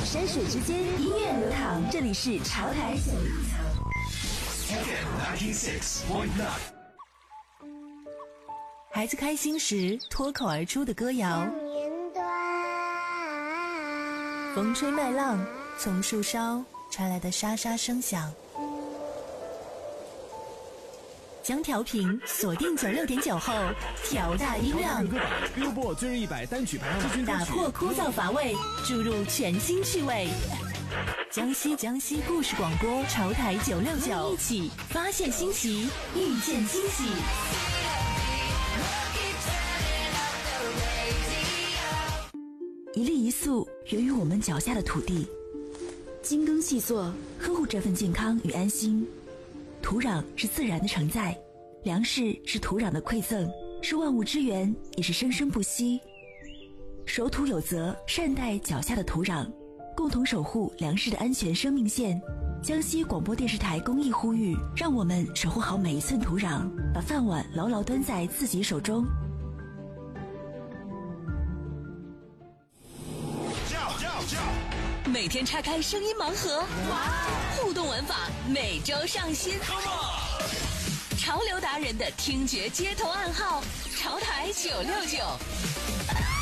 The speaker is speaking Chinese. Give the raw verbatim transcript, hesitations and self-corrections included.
山水之间，音乐流淌。这里是潮台九六九 F M ninety six point nine。 孩子开心时脱口而出的歌谣，风吹麦浪，从树梢传来的沙沙声响。将调频锁定九六点九后，调大音量。 歌榜 Billboard 最热一百单曲排行榜， 打破枯燥乏味，注入全新趣味。江西江西故事广播潮台九六九，一起发现新奇，遇见惊喜。一粒一粟源于我们脚下的土地，精耕细作，呵护这份健康与安心。土壤是自然的承载，粮食是土壤的馈赠，是万物之源，也是生生不息。守土有责，善待脚下的土壤，共同守护粮食的安全生命线。江西广播电视台公益呼吁，让我们守护好每一寸土壤，把饭碗牢牢端在自己手中。每天拆开声音盲盒，互动玩法每周上新。潮流达人的听觉街头暗号，潮台九六九。